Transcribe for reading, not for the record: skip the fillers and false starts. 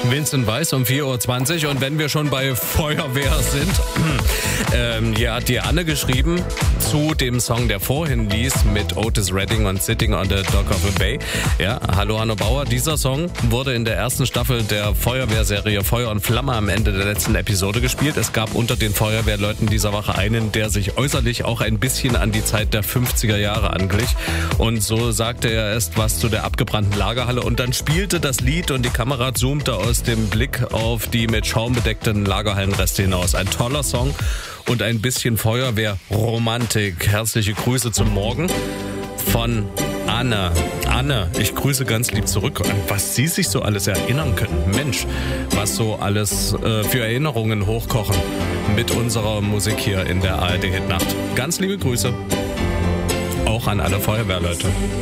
Vincent Weiss um 4.20 Uhr. Und wenn wir schon bei Feuerwehr sind, hier hat die Anne geschrieben zu dem Song, der vorhin lief mit Otis Redding und Sitting on the Dock of a Bay. Ja, hallo Hanno Bauer. Dieser Song wurde in der ersten Staffel der Feuerwehrserie Feuer und Flamme am Ende der letzten Episode gespielt. Es gab unter den Feuerwehrleuten dieser Woche einen, der sich äußerlich auch ein bisschen an die Zeit der 50er Jahre anglich. Und so sagte er erst was zu der abgebrannten Lagerhalle und dann spielte das Lied und die Kamera zoomte aus dem Blick auf die mit Schaum bedeckten Lagerhallenreste hinaus. Ein toller Song und ein bisschen Feuerwehrromantik. Herzliche Grüße zum Morgen von Anne. Anne, ich grüße ganz lieb zurück, an was Sie sich so alles erinnern können. Mensch, was so alles für Erinnerungen hochkochen mit unserer Musik hier in der ARD Hitnacht. Ganz liebe Grüße auch an alle Feuerwehrleute.